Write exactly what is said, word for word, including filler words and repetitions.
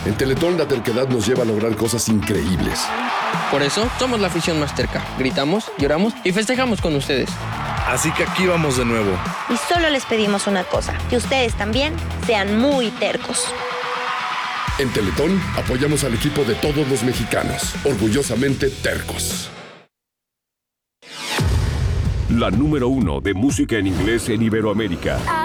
En Teletón la terquedad nos lleva a lograr cosas increíbles. Por eso somos la afición más terca. Gritamos, lloramos y festejamos con ustedes. Así que aquí vamos de nuevo. Y solo les pedimos una cosa, que ustedes también sean muy tercos. En Teletón apoyamos al equipo de todos los mexicanos, orgullosamente tercos. La número uno de música en inglés en Iberoamérica.